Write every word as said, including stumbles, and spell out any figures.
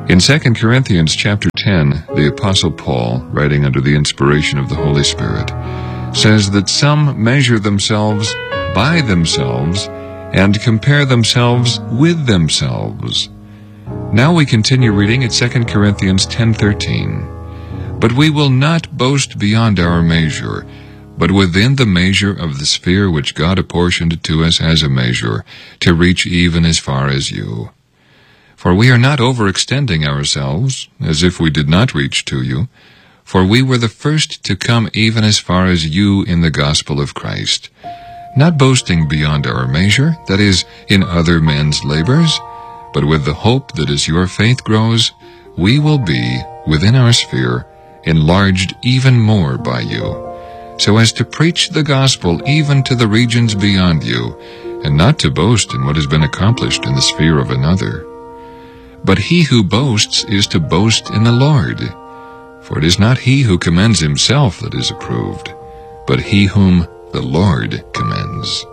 In Second Corinthians chapter ten, the Apostle Paul, writing under the inspiration of the Holy Spirit, says that some measure themselves by themselves and compare themselves with themselves. Now we continue reading at Second Corinthians ten thirteen. But we will not boast beyond our measure, but within the measure of the sphere which God apportioned to us as a measure, to reach even as far as you. For we are not overextending ourselves, as if we did not reach to you, for we were the first to come even as far as you in the gospel of Christ, not boasting beyond our measure, that is, in other men's labors, but with the hope that as your faith grows, we will be, within our sphere, enlarged even more by you, so as to preach the gospel even to the regions beyond you, and not to boast in what has been accomplished in the sphere of another. But he who boasts is to boast in the Lord. For it is not he who commends himself that is approved, but he whom the Lord commends.